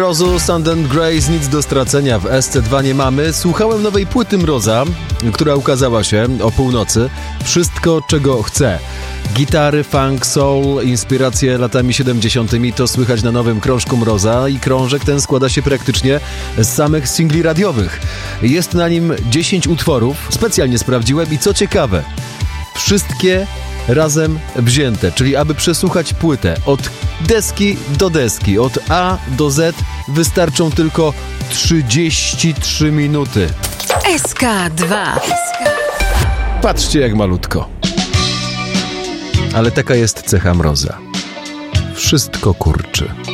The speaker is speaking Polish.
Mrozu, Sand and Grace, nic do stracenia w SC2 nie mamy. Słuchałem nowej płyty Mroza, która ukazała się o północy. Wszystko, czego chcę. Gitary, funk, soul, inspiracje latami 70. to słychać na nowym krążku Mroza i krążek ten składa się praktycznie z samych singli radiowych. Jest na nim 10 utworów, specjalnie sprawdziłem i co ciekawe, wszystkie razem wzięte, czyli aby przesłuchać płytę od deski do deski, od A do Z wystarczą tylko 33 minuty. SK2. Patrzcie jak malutko. Ale taka jest cecha Mroza. Wszystko kurczy.